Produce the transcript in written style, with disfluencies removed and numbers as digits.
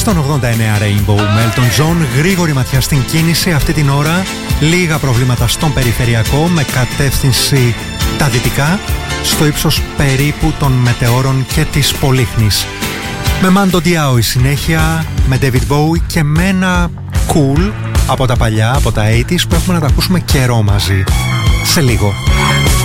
Στον 89 Rainbow με Elton John, γρήγορη ματιά στην κίνηση αυτή την ώρα. Λίγα προβλήματα στον περιφερειακό με κατεύθυνση τα δυτικά, στο ύψος περίπου των Μετεώρων και της Πολύχνης. Με Mando Diao η συνέχεια, με David Bowie και με ένα cool από τα παλιά, από τα 80s που έχουμε να τα ακούσουμε καιρό μαζί. Σε λίγο.